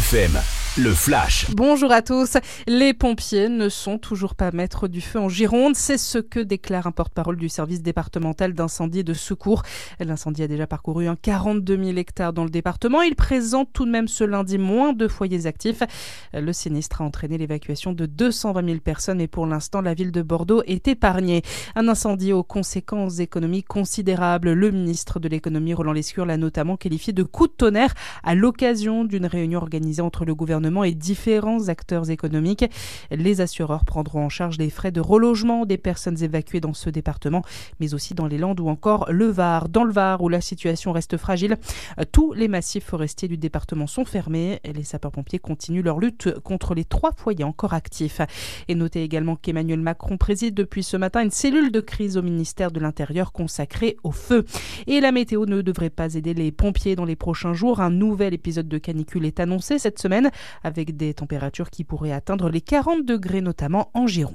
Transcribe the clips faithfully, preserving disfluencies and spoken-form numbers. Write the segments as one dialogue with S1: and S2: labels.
S1: F M, le flash.
S2: Bonjour à tous. Les pompiers ne sont toujours pas maîtres du feu en Gironde. C'est ce que déclare un porte-parole du service départemental d'incendie et de secours. L'incendie a déjà parcouru quarante-deux mille hectares dans le département. Il présente tout de même ce lundi moins de foyers actifs. Le sinistre a entraîné l'évacuation de deux cent vingt mille personnes, mais pour l'instant, la ville de Bordeaux est épargnée. Un incendie aux conséquences économiques considérables. Le ministre de l'économie, Roland Lescure, l'a notamment qualifié de coup de tonnerre à l'occasion d'une réunion organisée entre le gouvernement et différents acteurs économiques. Les assureurs prendront en charge les frais de relogement des personnes évacuées dans ce département, mais aussi dans les Landes ou encore le Var. Dans le Var, où la situation reste fragile, tous les massifs forestiers du département sont fermés et les sapeurs-pompiers continuent leur lutte contre les trois foyers encore actifs. Et notez également qu'Emmanuel Macron préside depuis ce matin une cellule de crise au ministère de l'Intérieur consacrée au feu. Et la météo ne devrait pas aider les pompiers dans les prochains jours. Un nouvel épisode de canicule est annoncé cette semaine, avec des températures qui pourraient atteindre les quarante degrés, notamment en Gironde.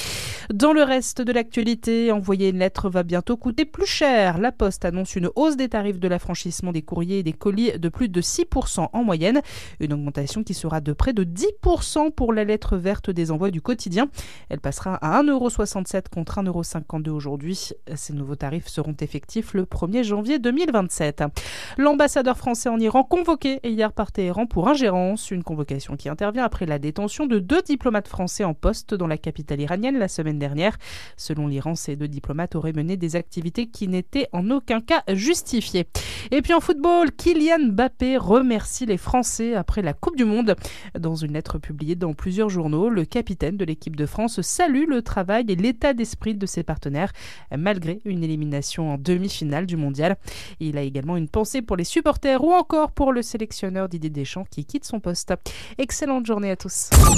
S2: Dans le reste de l'actualité, envoyer une lettre va bientôt coûter plus cher. La Poste annonce une hausse des tarifs de l'affranchissement des courriers et des colis de plus de six pour cent en moyenne. Une augmentation qui sera de près de dix pour cent pour la lettre verte des envois du quotidien. Elle passera à un euro soixante-sept contre un euro cinquante-deux aujourd'hui. Ces nouveaux tarifs seront effectifs le premier janvier deux mille vingt-sept. L'ambassadeur français en Iran convoqué hier par Téhéran pour ingérence. Une convocation qui intervient après la détention de deux diplomates français en poste dans la capitale iranienne la semaine dernière. Selon l'Iran, ces deux diplomates auraient mené des activités qui n'étaient en aucun cas justifiées. Et puis en football, Kylian Mbappé remercie les Français après la Coupe du Monde. Dans une lettre publiée dans plusieurs journaux, le capitaine de l'équipe de France salue le travail et l'état d'esprit de ses partenaires, malgré une élimination en demi-finale du mondial. Il a également une pensée pour les supporters ou encore pour le sélectionneur Didier Deschamps qui quitte son poste. Excellente journée à tous.